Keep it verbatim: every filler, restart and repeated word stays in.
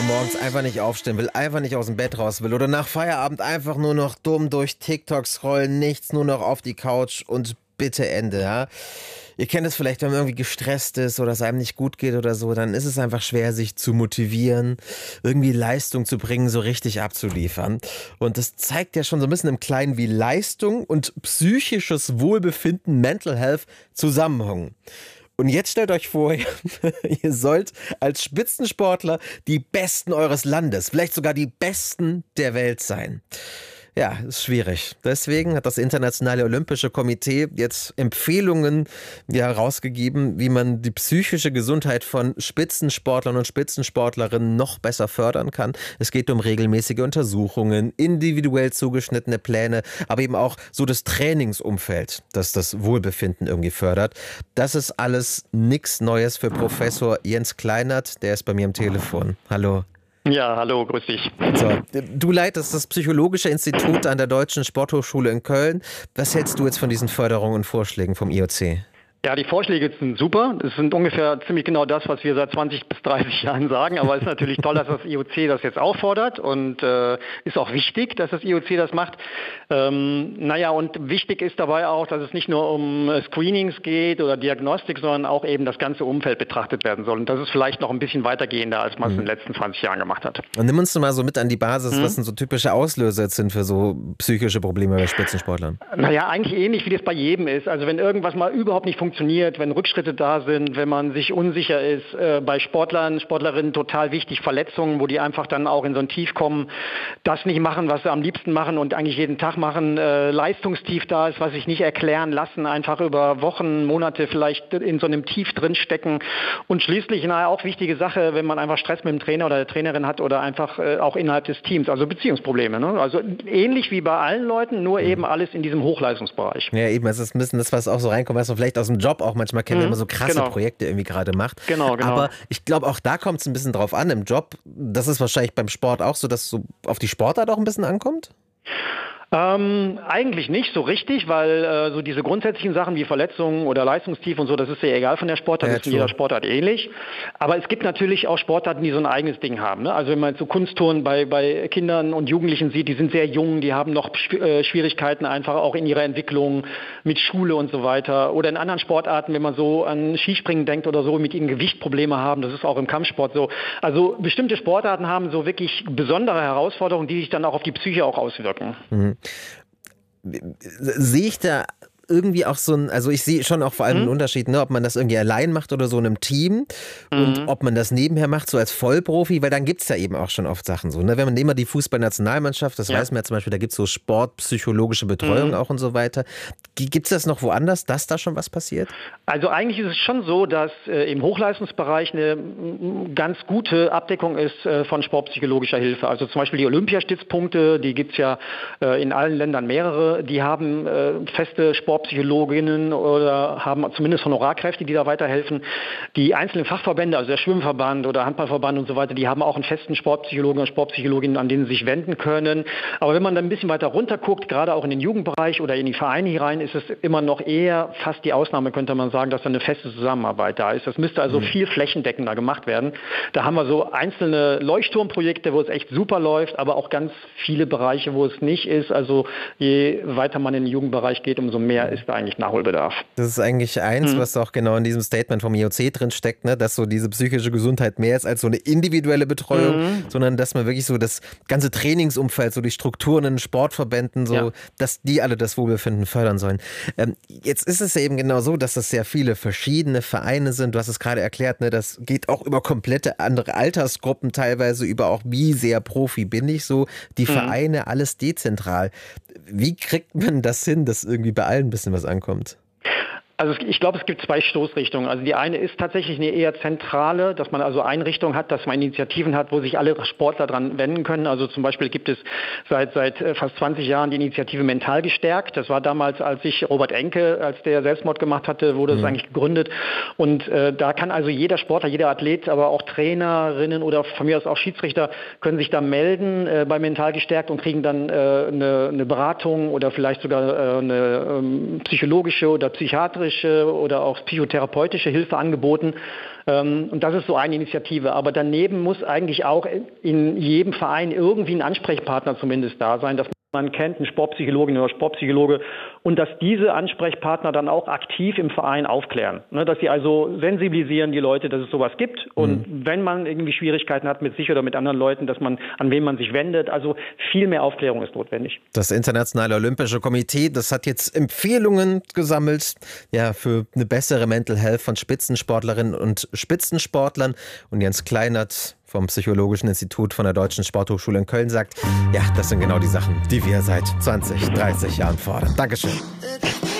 man morgens einfach nicht aufstehen will, einfach nicht aus dem Bett raus will oder nach Feierabend einfach nur noch dumm durch TikTok scrollen, nichts, nur noch auf die Couch und bitte Ende, ja. Ihr kennt es vielleicht, wenn man irgendwie gestresst ist oder es einem nicht gut geht oder so, dann ist es einfach schwer, sich zu motivieren, irgendwie Leistung zu bringen, so richtig abzuliefern. Und das zeigt ja schon so ein bisschen im Kleinen, wie Leistung und psychisches Wohlbefinden, Mental Health, zusammenhängen. Und jetzt stellt euch vor, ihr sollt als Spitzensportler die Besten eures Landes, vielleicht sogar die Besten der Welt sein. Ja, ist schwierig. Deswegen hat das Internationale Olympische Komitee jetzt Empfehlungen ja, herausgegeben, wie man die psychische Gesundheit von Spitzensportlern und Spitzensportlerinnen noch besser fördern kann. Es geht um regelmäßige Untersuchungen, individuell zugeschnittene Pläne, aber eben auch so das Trainingsumfeld, das das Wohlbefinden irgendwie fördert. Das ist alles nichts Neues für Professor Jens Kleinert, der ist bei mir am Telefon. Hallo. Ja, hallo, grüß dich. So, du leitest das Psychologische Institut an der Deutschen Sporthochschule in Köln. Was hältst du jetzt von diesen Förderungen und Vorschlägen vom I O C? Ja, die Vorschläge sind super. Es sind ungefähr ziemlich genau das, was wir seit zwanzig bis dreißig Jahren sagen. Aber es ist natürlich toll, dass das I O C das jetzt auffordert und äh, ist auch wichtig, dass das I O C das macht. Ähm, naja, und wichtig ist dabei auch, dass es nicht nur um Screenings geht oder Diagnostik, sondern auch eben das ganze Umfeld betrachtet werden soll. Und das ist vielleicht noch ein bisschen weitergehender, als man es mhm. in den letzten zwanzig Jahren gemacht hat. Und nimm uns doch mal so mit an die Basis, mhm. was denn so typische Auslöser jetzt sind für so psychische Probleme bei Spitzensportlern. Naja, eigentlich ähnlich, wie das bei jedem ist. Also wenn irgendwas mal überhaupt nicht funktioniert, funktioniert, wenn Rückschritte da sind, wenn man sich unsicher ist, äh, bei Sportlern, Sportlerinnen total wichtig, Verletzungen, wo die einfach dann auch in so ein Tief kommen, das nicht machen, was sie am liebsten machen und eigentlich jeden Tag machen, äh, Leistungstief da ist, was sich nicht erklären lassen, einfach über Wochen, Monate vielleicht in so einem Tief drin stecken und schließlich, naja, auch wichtige Sache, wenn man einfach Stress mit dem Trainer oder der Trainerin hat oder einfach äh, auch innerhalb des Teams, also Beziehungsprobleme, ne? Also ähnlich wie bei allen Leuten, nur mhm. eben alles in diesem Hochleistungsbereich. Ja, eben, es ist ein bisschen das, was auch so reinkommt, was man vielleicht aus dem Job auch manchmal kennt, mhm, wenn man so krasse genau. Projekte irgendwie gerade macht. Genau, genau. Aber ich glaube, auch da kommt es ein bisschen drauf an im Job. Das ist wahrscheinlich beim Sport auch so, dass es so auf die Sportart auch ein bisschen ankommt? Ähm, eigentlich nicht so richtig, weil äh, so diese grundsätzlichen Sachen wie Verletzungen oder Leistungstief und so, das ist ja egal von der Sportart, ja, das ist in jeder Sportart ähnlich. Aber es gibt natürlich auch Sportarten, die so ein eigenes Ding haben. Ne? Also wenn man so Kunsttouren bei, bei Kindern und Jugendlichen sieht, die sind sehr jung, die haben noch äh, Schwierigkeiten einfach auch in ihrer Entwicklung mit Schule und so weiter. Oder in anderen Sportarten, wenn man so an Skispringen denkt oder so, mit ihnen Gewichtprobleme haben, das ist auch im Kampfsport so. Also bestimmte Sportarten haben so wirklich besondere Herausforderungen, die sich dann auch auf die Psyche auch auswirken. Mhm. Sehe ich da irgendwie auch so ein, also ich sehe schon auch vor allem mhm. einen Unterschied, ne, ob man das irgendwie allein macht oder so in einem Team mhm. und ob man das nebenher macht, so als Vollprofi, weil dann gibt es ja eben auch schon oft Sachen so, ne, wenn man nehmen wir die Fußballnationalmannschaft, das ja. weiß man ja zum Beispiel, da gibt es so sportpsychologische Betreuung mhm. auch und so weiter. Gibt es das noch woanders, dass da schon was passiert? Also eigentlich ist es schon so, dass äh, im Hochleistungsbereich eine m, ganz gute Abdeckung ist äh, von sportpsychologischer Hilfe. Also zum Beispiel die Olympiastützpunkte, die gibt es ja äh, in allen Ländern mehrere, die haben äh, feste Sport Psychologinnen oder haben zumindest Honorarkräfte, die da weiterhelfen. Die einzelnen Fachverbände, also der Schwimmverband oder Handballverband und so weiter, die haben auch einen festen Sportpsychologen und Sportpsychologinnen, an denen sie sich wenden können. Aber wenn man dann ein bisschen weiter runter guckt, gerade auch in den Jugendbereich oder in die Vereine hinein, ist es immer noch eher fast die Ausnahme, könnte man sagen, dass da eine feste Zusammenarbeit da ist. Das müsste also mhm. viel flächendeckender gemacht werden. Da haben wir so einzelne Leuchtturmprojekte, wo es echt super läuft, aber auch ganz viele Bereiche, wo es nicht ist. Also je weiter man in den Jugendbereich geht, umso mehr ist da eigentlich Nachholbedarf. Das ist eigentlich eins, mhm. was auch genau in diesem Statement vom I O C drin steckt, ne? Dass so diese psychische Gesundheit mehr ist als so eine individuelle Betreuung, mhm. sondern dass man wirklich so das ganze Trainingsumfeld, so die Strukturen in Sportverbänden, so, ja. dass die alle das Wohlbefinden fördern sollen. Ähm, jetzt ist es ja eben genau so, dass das sehr viele verschiedene Vereine sind. Du hast es gerade erklärt, ne? Das geht auch über komplette andere Altersgruppen teilweise, über auch wie sehr Profi bin ich so. Die mhm. Vereine, alles dezentral. Wie kriegt man das hin, dass irgendwie bei allen ein bisschen was ankommt? Also ich glaube, es gibt zwei Stoßrichtungen. Also die eine ist tatsächlich eine eher zentrale, dass man also Einrichtungen hat, dass man Initiativen hat, wo sich alle Sportler dran wenden können. Also zum Beispiel gibt es seit seit fast zwanzig Jahren die Initiative Mental gestärkt. Das war damals, als ich Robert Enke, als der Selbstmord gemacht hatte, wurde das mhm. eigentlich gegründet. Und äh, da kann also jeder Sportler, jeder Athlet, aber auch Trainerinnen oder von mir aus auch Schiedsrichter können sich da melden äh, bei Mental gestärkt und kriegen dann äh, eine, eine Beratung oder vielleicht sogar äh, eine ähm, psychologische oder psychiatrische oder auch psychotherapeutische Hilfe angeboten. Und das ist so eine Initiative. Aber daneben muss eigentlich auch in jedem Verein irgendwie ein Ansprechpartner zumindest da sein, dass man kennt, eine Sportpsychologin oder Sportpsychologe, und dass diese Ansprechpartner dann auch aktiv im Verein aufklären. Ne, dass sie also sensibilisieren die Leute, dass es sowas gibt, und mhm. wenn man irgendwie Schwierigkeiten hat mit sich oder mit anderen Leuten, dass man, an wen man sich wendet, also viel mehr Aufklärung ist notwendig. Das Internationale Olympische Komitee, das hat jetzt Empfehlungen gesammelt, ja, für eine bessere Mental Health von Spitzensportlerinnen und Spitzensportlern, und Jens Kleinert vom Psychologischen Institut von der Deutschen Sporthochschule in Köln sagt, ja, das sind genau die Sachen, die wir seit zwanzig, dreißig Jahren fordern. Dankeschön.